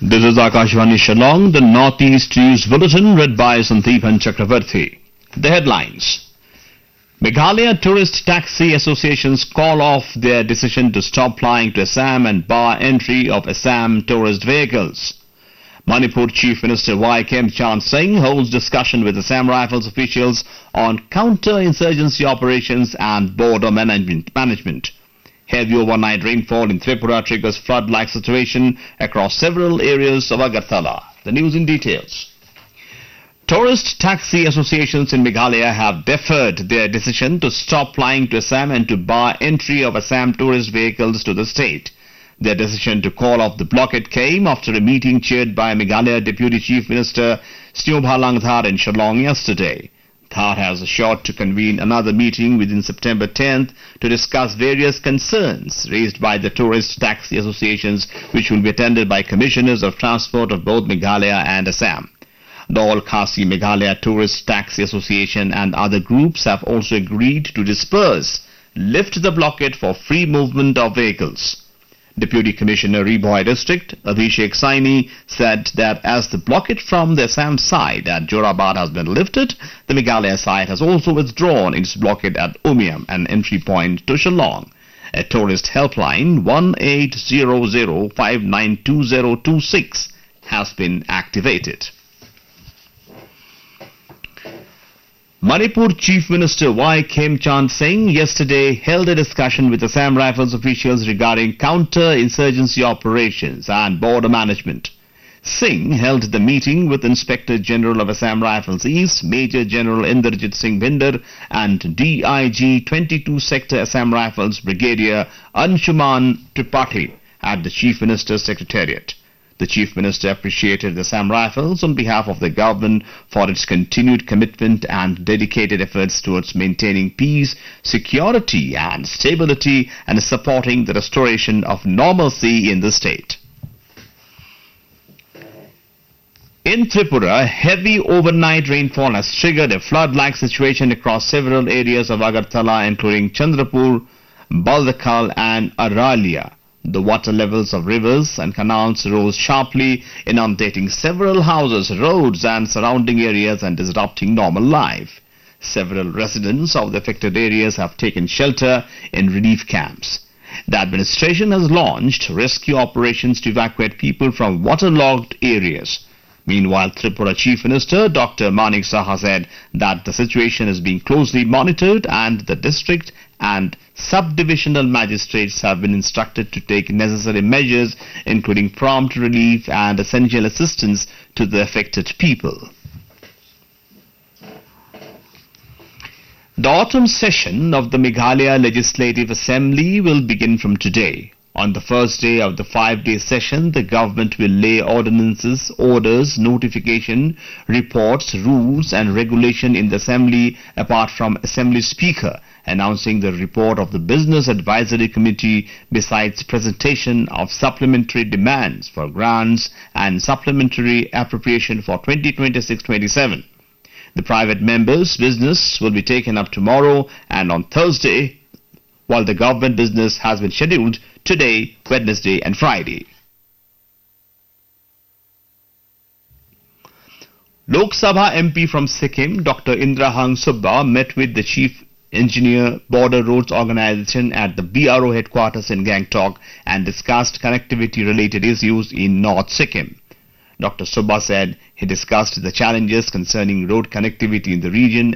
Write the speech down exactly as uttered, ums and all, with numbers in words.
This is Akashvani Shillong, the Northeast News Bulletin read by Sandeepan Chakravarthi. The headlines. Meghalaya Tourist Taxi Associations call off their decision to stop flying to Assam and bar entry of Assam tourist vehicles. Manipur Chief Minister Y. Khemchand Singh holds discussion with Assam Rifles officials on counter-insurgency operations and border management. management. Heavy overnight rainfall in Tripura triggers flood-like situation across several areas of Agartala. The news in details. Tourist taxi associations in Meghalaya have deferred their decision to stop flying to Assam and to bar entry of Assam tourist vehicles to the state. Their decision to call off the blockade came after a meeting chaired by Meghalaya Deputy Chief Minister Snobha Langthar in Shillong yesterday. Thar has assured to convene another meeting within September tenth to discuss various concerns raised by the tourist taxi associations, which will be attended by commissioners of transport of both Meghalaya and Assam. The All Khasi Meghalaya Tourist Taxi Association and other groups have also agreed to disperse, lift the blockade for free movement of vehicles. Deputy Commissioner Ribhoi District, Abhishek Saini, said that as the blockade from the Assam side at Jorabad has been lifted, the Meghalaya side has also withdrawn its blockade at Umiam, an entry point to Shillong. A tourist helpline one eight zero zero five nine two zero two six has been activated. Manipur Chief Minister Y. Khemchand Singh yesterday held a discussion with Assam Rifles officials regarding counter-insurgency operations and border management. Singh held the meeting with Inspector General of Assam Rifles East, Major General Inderjit Singh Bhinder, and D I G twenty-two Sector Assam Rifles Brigadier Anshuman Tripathi at the Chief Minister's Secretariat. The Chief Minister appreciated the Assam Rifles on behalf of the government for its continued commitment and dedicated efforts towards maintaining peace, security and stability and supporting the restoration of normalcy in the state. In Tripura, heavy overnight rainfall has triggered a flood-like situation across several areas of Agartala, including Chandrapur, Baldakal and Aralia. The water levels of rivers and canals rose sharply, inundating several houses, roads and surrounding areas and disrupting normal life. Several residents of the affected areas have taken shelter in relief camps. The administration has launched rescue operations to evacuate people from waterlogged areas. Meanwhile, Tripura Chief Minister Doctor Manik Saha said that the situation is being closely monitored and the district and subdivisional magistrates have been instructed to take necessary measures, including prompt relief and essential assistance to the affected people. The autumn session of the Meghalaya Legislative Assembly will begin from today. On the first day of the five-day session, the government will lay ordinances, orders, notification, reports, rules and regulation in the Assembly apart from Assembly Speaker announcing the report of the Business Advisory Committee besides presentation of supplementary demands for grants and supplementary appropriation for twenty twenty-six twenty-seven. The private members' business will be taken up tomorrow and on Thursday, while the government business has been scheduled today, Wednesday and Friday. Lok Sabha M P from Sikkim, Doctor Indrahang Subba, met with the Chief Engineer Border Roads Organization at the B R O headquarters in Gangtok and discussed connectivity-related issues in North Sikkim. Doctor Subba said he discussed the challenges concerning road connectivity in the region